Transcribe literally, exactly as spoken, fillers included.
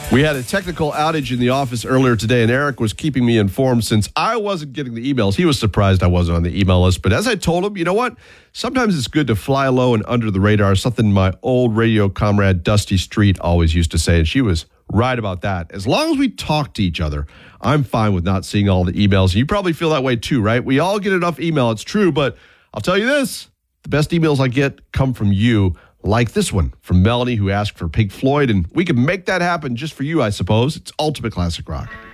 We had a technical outage in the office earlier today, and Eric was keeping me informed since I wasn't getting the emails. He was surprised I wasn't on the email list. But as I told him, you know what? Sometimes it's good to fly low and under the radar, something my old radio comrade Dusty Street always used to say, and she was right about that. As long as we talk to each other, I'm fine with not seeing all the emails. And you probably feel that way too, right? We all get enough email. It's true, but I'll tell you this. The best emails I get come from you. Like this one from Melanie, who asked for Pink Floyd, and we can make that happen just for you, I suppose. It's Ultimate Classic Rock.